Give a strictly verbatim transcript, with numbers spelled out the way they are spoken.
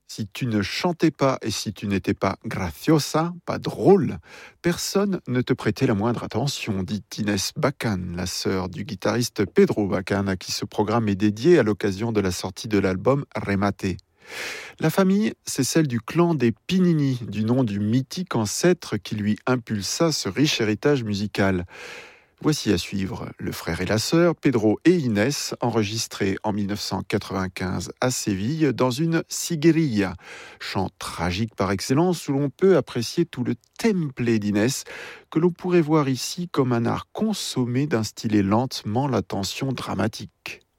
Si tu ne chantais pas et si tu n'étais pas graciosa, pas drôle, personne ne te prêtait la moindre attention, dit Inès Bacan, la sœur du guitariste Pedro Bacan, à qui ce programme est dédié à l'occasion de la sortie de l'album Remate. La famille, c'est celle du clan des Pinini, du nom du mythique ancêtre qui lui impulsa ce riche héritage musical. Voici à suivre le frère et la sœur, Pedro et Inès, enregistrés en dix-neuf cent quatre-vingt-quinze à Séville dans une siguerilla, chant tragique par excellence où l'on peut apprécier tout le temple d'Inès que l'on pourrait voir ici comme un art consommé d'instiller lentement la tension dramatique.